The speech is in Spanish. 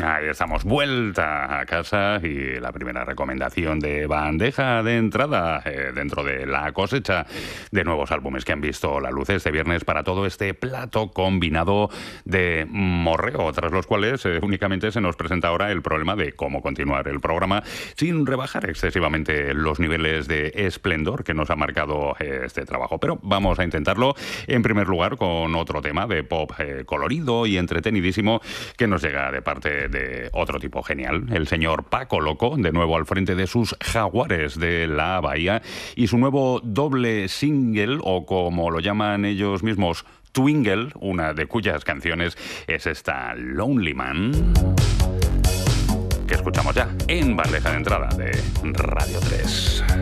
Ahí estamos, vuelta a casa, y la primera recomendación de bandeja de entrada dentro de la cosecha de nuevos álbumes que han visto la luz este viernes para todo este plato combinado de morreo, tras los cuales únicamente se nos presenta ahora el problema de cómo continuar el programa sin rebajar excesivamente los niveles de esplendor que nos ha marcado este trabajo. Pero vamos a intentarlo en primer lugar con otro tema de pop colorido y entretenidísimo que nos llega de parte de otro tipo genial, el señor Paco Loco, de nuevo al frente de sus Jaguares de la Bahía, y su nuevo doble single, o como lo llaman ellos mismos, Twingle, una de cuyas canciones es esta Lonely Man, que escuchamos ya en bandeja de entrada de Radio 3.